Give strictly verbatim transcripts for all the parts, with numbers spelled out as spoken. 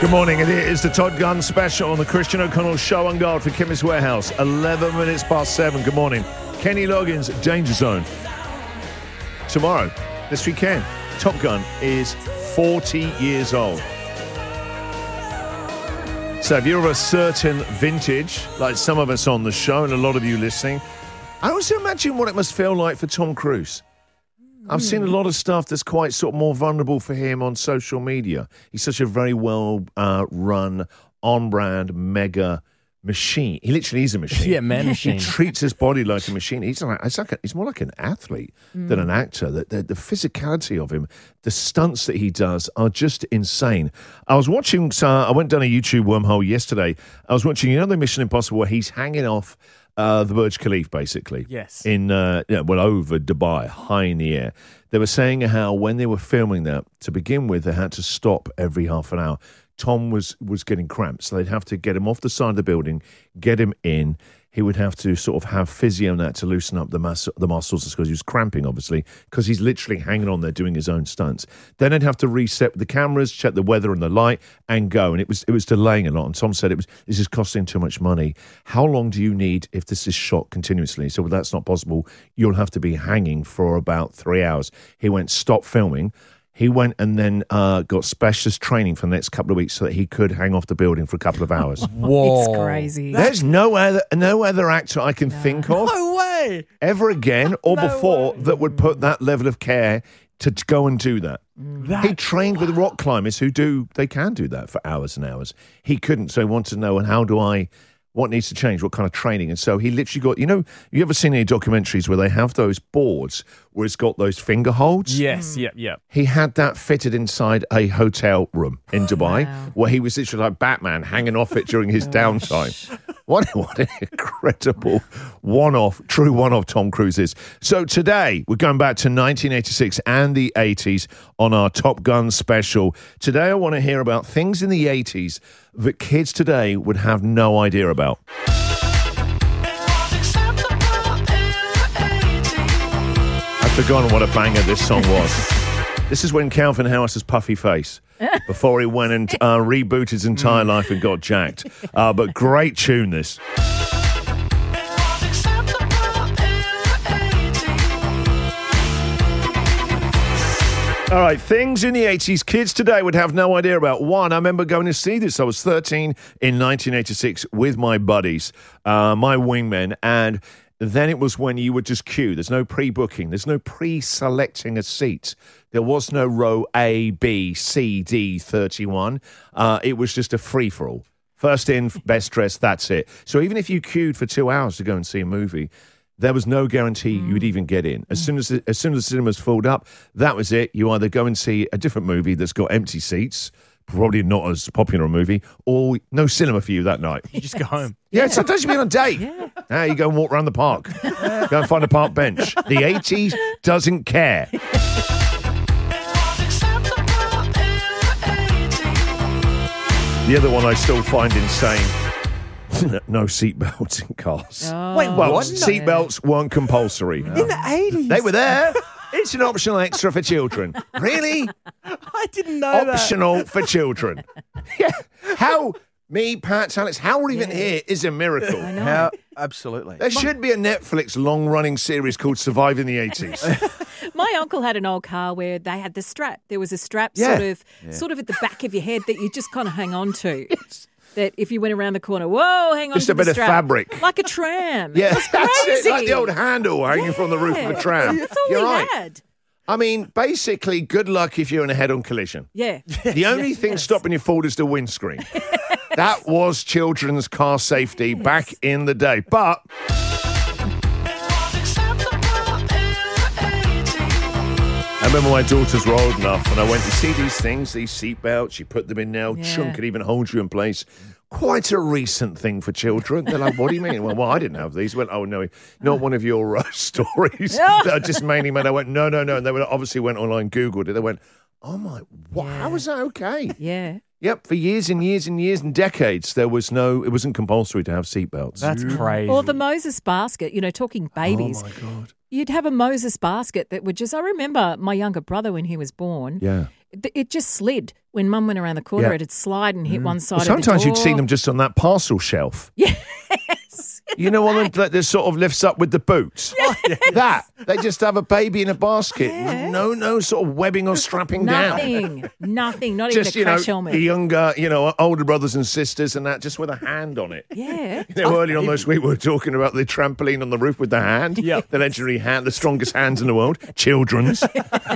Good morning. It is the Todd Gunn special on the Christian O'Connell Show on Guard for Chemist Warehouse. eleven minutes past seven. Good morning. Kenny Loggins, Danger Zone. Tomorrow, this weekend, Top Gun is forty years old. So if you're of a certain vintage, like some of us on the show and a lot of you listening, I also imagine what it must feel like for Tom Cruise. I've seen a lot of stuff that's quite sort of more vulnerable for him on social media. He's such a very well uh, run, on-brand, mega machine. He literally is a machine. Yeah, man machine. He treats his body like a machine. He's like, it's like a, he's more like an athlete mm. than an actor. The, the, the physicality of him, the stunts that he does are just insane. I was watching, so I went down a YouTube wormhole yesterday. I was watching, you know, the Mission Impossible where he's hanging off Uh, the Burj Khalifa, basically. Yes. In, uh, yeah, well, over Dubai, high in the air. They were saying how when they were filming that, to begin with, they had to stop every half an hour. Tom was, was getting cramps, so they'd have to get him off the side of the building, get him in. He would have to sort of have physio and that to loosen up the, mus- the muscles because he was cramping, obviously, because he's literally hanging on there doing his own stunts. Then they'd have to reset the cameras, check the weather and the light, and go. And it was it was delaying a lot. And Tom said, it was this is costing too much money. How long do you need if this is shot continuously? So, well, that's not possible. You'll have to be hanging for about three hours. He went, stop filming. He went and then uh, got specialist training for the next couple of weeks so that he could hang off the building for a couple of hours. Whoa. It's crazy. There's no other no other actor I can no. think of no way. ever again or no before way. that would put that level of care to go and do that. that he trained wow. with rock climbers who do, they can do that for hours and hours. He couldn't, so he wanted to know, and how do I... what needs to change, what kind of training. And so he literally got, you know, you ever seen any documentaries where they have those boards where it's got those finger holds? Yes, yep, yep. He had that fitted inside a hotel room in Dubai wow. where he was literally like Batman hanging off it during his downtime. What, what an incredible one-off, true one-off Tom Cruise is. So today, we're going back to nineteen eighty-six and the eighties on our Top Gun special. Today, I want to hear about things in the eighties that kids today would have no idea about. I've forgotten what a banger this song was. This is when Calvin Harris's puffy face, before he went and uh, rebooted his entire life and got jacked. Uh, but great tune, this. All right, things in the eighties kids today would have no idea about. One, I remember going to see this. I was thirteen in nineteen eighty-six with my buddies, uh, my wingmen, and then it was when you would just queue. There's no pre-booking. There's no pre-selecting a seat. There was no row A, B, C, D, thirty-one. Uh, it was just a free-for-all. First in, best dressed, that's it. So even if you queued for two hours to go and see a movie, there was no guarantee mm. you would even get in. As soon as the, as soon as the cinemas filled up, that was it. You either go and see a different movie that's got empty seats, probably not as popular a movie, or no cinema for you that night. You just go home. Yeah, yeah. Sometimes you've been on a date. Yeah. Now you go and walk around the park. Go and find a park bench. The eighties doesn't care. The other one I still find insane. No seatbelts in cars. Oh. Wait, Well, what? seatbelts weren't compulsory. In the eighties? They were there. It's an optional extra for children. Really? I didn't know Optional that. for children. Yeah. How, me, Pat, Alex, how we're even here is a miracle. I know. How, absolutely. There should be a Netflix long-running series called Surviving the eighties. My uncle had an old car where they had the strap. There was a strap Yeah. sort of Yeah. sort of at the back of your head that you just kind of hang on to. Yes. That if you went around the corner, whoa, hang on Just to a bit the of strap. fabric. Like a tram. Yeah, It was that's crazy. it. Like the old handle hanging from the roof of a tram. That's all You're we right. had. I mean, basically, good luck if you're in a head-on collision. Yeah. The only Yes. thing stopping you forward is the windscreen. That was children's car safety back in the day. But I remember my daughters were old enough and I went to see these things, these seatbelts, you put them in now, Yeah. chunk it even holds you in place. Quite a recent thing for children. They're like, what do you mean? Well, well I didn't have these. I went, oh, no, not one of your uh, stories that are just mainly made. I went, no, no, no. And they were, obviously went online, Googled it. They went, oh, my, wow, Yeah. how was that okay? Yeah. Yep, for years and years and years and decades, there was no, it wasn't compulsory to have seatbelts. That's crazy. Or the Moses basket, you know, talking babies. Oh, my God. You'd have a Moses basket that would just, I remember my younger brother when he was born. Yeah. th- it just slid. When Mum went around the corner, Yeah. it'd slide and hit one side Well, sometimes of the door. you'd see them just on that parcel shelf. Yes. You know, one that that sort of lifts up with the boots. That they just have a baby in a basket. Yeah. No, no sort of webbing or strapping down. Nothing. Nothing. Not Just even you a know, crash helmet. younger, you know, older brothers and sisters, and that just with a hand on it. Yeah. You know, earlier on this week we were talking about the trampoline on the roof with the hand. Yeah. The legendary hand, the strongest hands in the world, children's.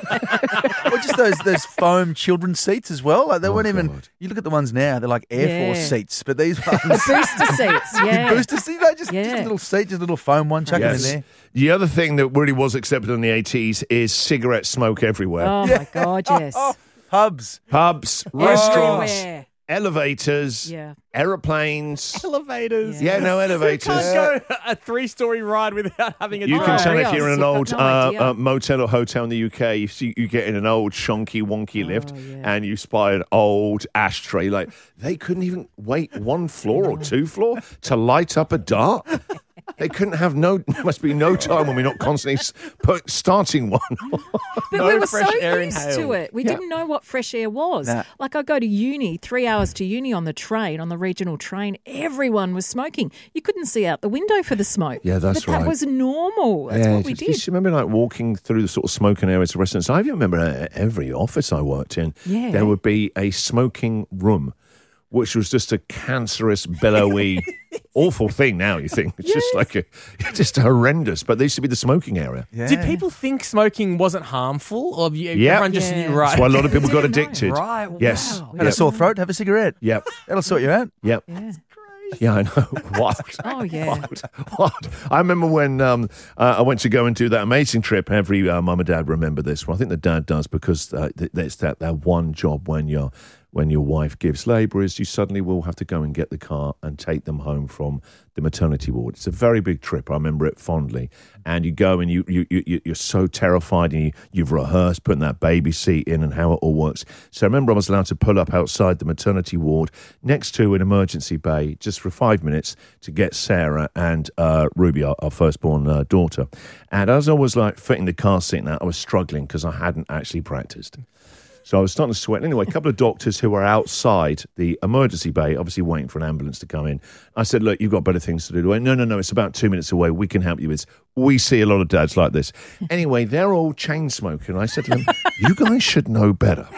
Or just those those foam children's seats as well. Like they Oh, weren't even. God. You look at the ones now; they're like Air Yeah. Force seats. But these ones, Booster seats. Yeah. booster seats, no, just, just Yeah. a little seat, just a little foam one, chuck Yes. them in there. The other thing that really was accepted in the eighties is cigarette smoke everywhere. Oh, my God, yes. Pubs. Pubs, restaurants, Everywhere. elevators, Yeah. aeroplanes. Elevators. Yeah, no elevators. Can't go a three-story ride without having a You Oh, can drive. tell if yes, you're in an you've old got no uh, idea. uh, motel or hotel in the U K, you, see, you get in an old shonky wonky lift Oh, yeah. and you spy an old ashtray. Like they couldn't even wait one floor or two floor to light up a dart. They couldn't have no. There must be no time when we're not constantly s- put, starting one. But No we were fresh so air used inhaled. to it. We didn't know what fresh air was. Nah. Like I go to uni, three hours to uni on the train, on the regional train. Everyone was smoking. You couldn't see out the window for the smoke. Yeah, that's but right. That was normal. That's Yeah, what we just- did. just remember, like walking through the sort of smoking areas of restaurants. I remember uh, every office I worked in, Yeah. there would be a smoking room, which was just a cancerous, billowy, awful thing. Now you think it's just like a, just horrendous. But there used to be the smoking area. Yeah. Did people think smoking wasn't harmful, or you, Yeah. everyone just Yeah. knew right? That's why a lot of people got Didn't know. addicted. Right, Yes. wow. Had Yep. a sore throat? Have a cigarette. Yep. That'll sort you out. Yep. Yeah. Yeah, I know. What? Oh, yeah. What? What? I remember when um, uh, I went to go and do that amazing trip. Every uh, mum and dad remember this. Well, I think the dad does because uh, th- it's that, that one job when you're when your wife gives labour is you suddenly will have to go and get the car and take them home from the maternity ward. It's a very big trip. I remember it fondly. And you go and you, you, you, you're so terrified and you, you've rehearsed putting that baby seat in and how it all works. So I remember I was allowed to pull up outside the maternity ward next to an emergency bay just for five minutes to get Sarah and uh, Ruby, our, our firstborn uh, daughter. And as I was like fitting the car seat now, I was struggling because I hadn't actually practiced. So I was starting to sweat. Anyway, a couple of doctors who were outside the emergency bay, obviously waiting for an ambulance to come in. I said, look, you've got better things to do. They went, no, no, no, it's about two minutes away. We can help you. It's, we see a lot of dads like this. Anyway, they're all chain smoking. I said to them, you guys should know better.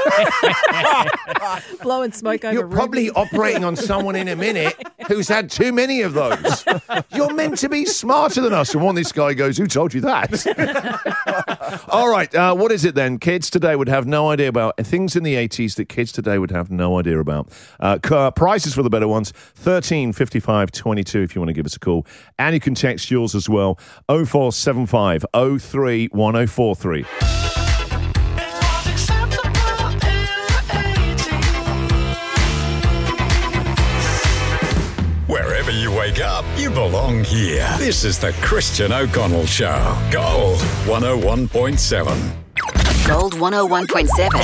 Blowing smoke over You're probably Ruby. operating on someone in a minute who's had too many of those. You're meant to be smarter than us. And one this guy goes, who told you that? All right, uh, what is it then? Kids today would have no idea about things in the eighties that kids today would have no idea about. Uh, c- prices for the better ones, thirteen fifty-five twenty-two if you want to give us a call. And you can text yours as well, oh four seven five oh three one oh four three. Wherever you wake up, you belong here. This is the Christian O'Connell Show. Gold one oh one point seven. Gold one oh one point seven.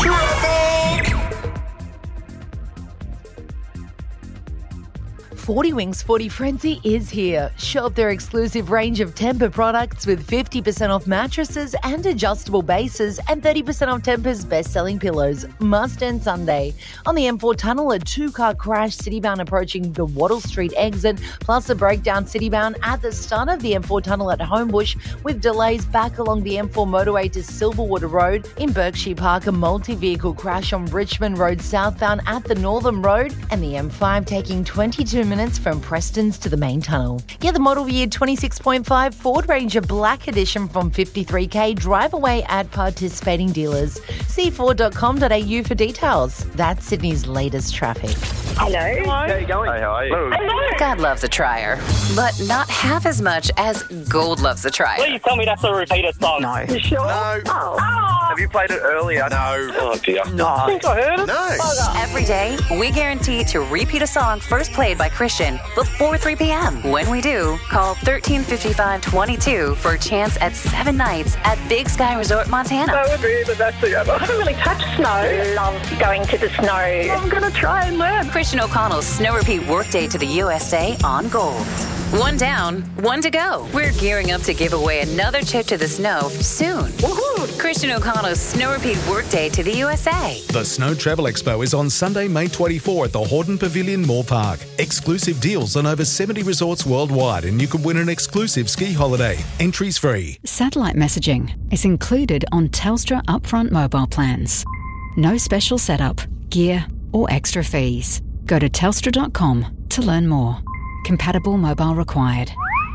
forty Wings forty Frenzy is here. Shop their exclusive range of Tempur products with fifty percent off mattresses and adjustable bases and thirty percent off Tempur's best-selling pillows. Must end Sunday. On the M four tunnel, a two-car crash citybound approaching the Wattle Street exit, plus a breakdown citybound at the start of the M four tunnel at Homebush, with delays back along the M four motorway to Silverwater Road. In Berkshire Park, a multi-vehicle crash on Richmond Road southbound at the Northern Road, and the M five taking twenty-two minutes from Preston's to the main tunnel. Get the model year twenty-six point five Ford Ranger Black Edition from fifty-three K. Drive away at participating dealers. See ford dot com dot a u for details. That's Sydney's latest traffic. Hello. How you going? Hey, how are you? Hello. God loves a trier, but not half as much as Gold loves a trier. Please tell me that's a repeated song. No. You sure? No. Oh. Oh. Have you played it earlier? No. Oh, dear. No. I think I heard it. No. Every day, we guarantee to repeat a song first played by Christian before three p.m. When we do, call thirteen fifty-five twenty-two for a chance at seven nights at Big Sky Resort, Montana. I would be the best thing ever. I haven't really touched snow. Love going to the snow. I'm going to try and learn. Christian O'Connell's Snow Repeat Workday to the U S A on Gold. One down, one to go. We're gearing up to give away another trip to the snow soon. Woohoo! Christian O'Connell's Snow Repeat Workday to the U S A. The Snow Travel Expo is on Sunday, May twenty-fourth at the Hordern Pavilion Moore Park. Exclusive deals on over seventy resorts worldwide, and you can win an exclusive ski holiday. Entries free. Satellite messaging is included on Telstra upfront mobile plans. No special setup, gear, or extra fees. Go to telstra dot com to learn more. Compatible mobile required.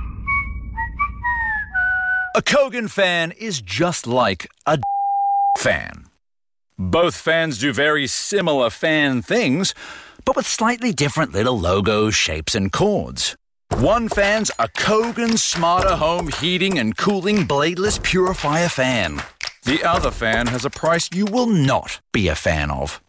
A Kogan fan is just like a fan. Both fans do very similar fan things, but with slightly different little logos, shapes, and cords. One fan's a Kogan Smarter Home Heating and Cooling Bladeless Purifier fan. The other fan has a price you will not be a fan of.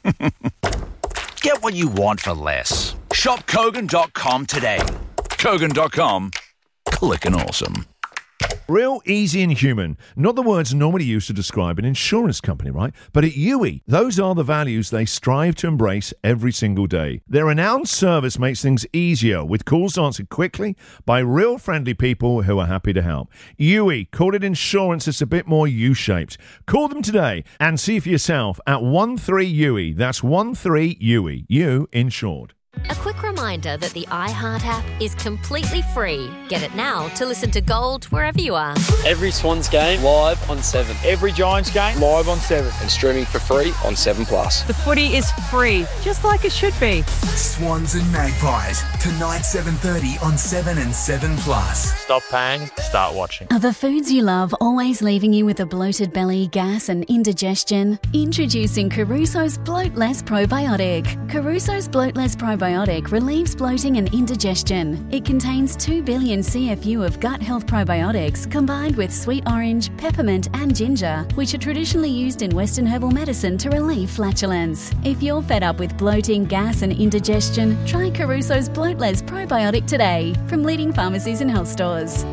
Get what you want for less. Shop Kogan dot com today. Kogan dot com. Clickin' awesome. Real, easy and human. Not the words normally used to describe an insurance company, right? But at U E, those are the values they strive to embrace every single day. Their renowned service makes things easier with calls answered quickly by real friendly people who are happy to help. U E, call it insurance that's a bit more U-shaped. Call them today and see for yourself at one three U E. That's one three U E. You insured. A quick reminder that the iHeart app is completely free. Get it now to listen to Gold wherever you are. Every Swans game live on seven. Every Giants game live on seven. And streaming for free on seven plus. The footy is free, just like it should be. Swans and Magpies, tonight seven thirty on seven and seven plus. Stop paying, start watching. Are the foods you love always leaving you with a bloated belly, gas and indigestion? Introducing Caruso's Bloatless Probiotic. Caruso's Bloatless Probiotic relieves bloating and indigestion. It contains two billion C F U of gut health probiotics combined with sweet orange, peppermint and ginger, which are traditionally used in Western herbal medicine to relieve flatulence. If you're fed up with bloating, gas and indigestion, try Caruso's Bloatless Probiotic today from leading pharmacies and health stores.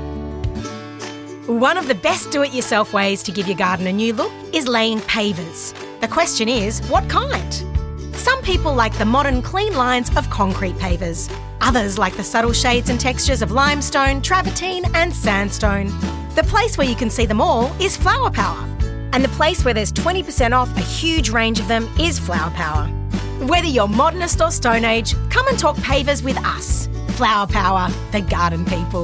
One of the best do-it-yourself ways to give your garden a new look is laying pavers. The question is, what kind? Some people like the modern clean lines of concrete pavers. Others like the subtle shades and textures of limestone, travertine and sandstone. The place where you can see them all is Flower Power. And the place where there's twenty percent off a huge range of them is Flower Power. Whether you're modernist or Stone Age, come and talk pavers with us. Flower Power, the garden people.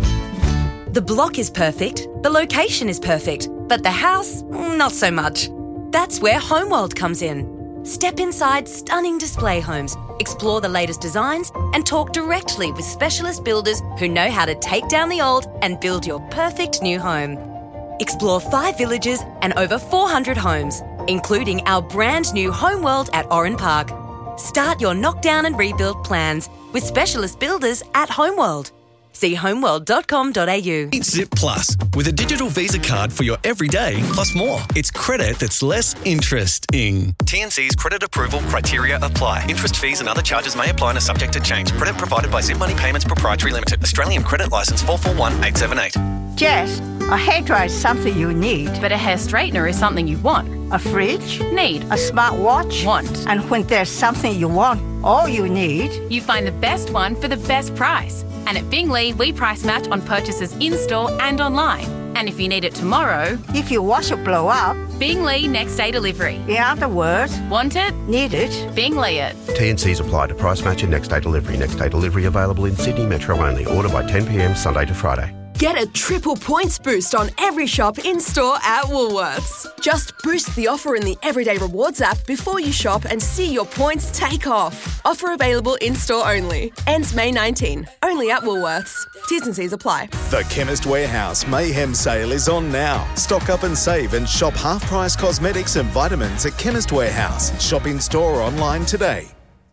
The block is perfect, the location is perfect, but the house, not so much. That's where Homeworld comes in. Step inside stunning display homes, explore the latest designs, and talk directly with specialist builders who know how to take down the old and build your perfect new home. Explore five villages and over four hundred homes, including our brand new Homeworld at Oran Park. Start your knockdown and rebuild plans with specialist builders at Homeworld. See homeworld dot com dot a u. It's Zip Plus with a digital Visa card for your everyday plus more. It's credit that's less interesting. T N C's credit approval criteria apply. Interest, fees and other charges may apply and are subject to change. Credit provided by Zip Money Payments Proprietary Limited. Australian credit licence four four one eight seven eight. Jess, a hairdryer is something you need. But a hair straightener is something you want. A fridge? Need. A smartwatch? Want. And when there's something you want, all you need... You find the best one for the best price. And at Bingley, we price match on purchases in-store and online. And if you need it tomorrow... If your washer blow up... Bingley next day delivery. In other words... Want it? Need it? Bingley it. T N Cs apply to price match and next day delivery. Next day delivery available in Sydney Metro only. Order by ten p m Sunday to Friday. Get a triple points boost on every shop in-store at Woolworths. Just boost the offer in the Everyday Rewards app before you shop and see your points take off. Offer available in-store only. Ends May nineteenth. Only at Woolworths. T's and C's apply. The Chemist Warehouse Mayhem Sale is on now. Stock up and save and shop half-price cosmetics and vitamins at Chemist Warehouse. Shop in-store or online today.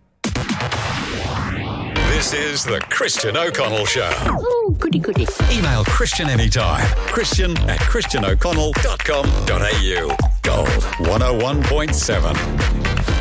This is the Christian O'Connell Show. Oh, goody goody. Email Christian anytime. Christian at christian o'connell dot com dot a u. Gold one oh one point seven.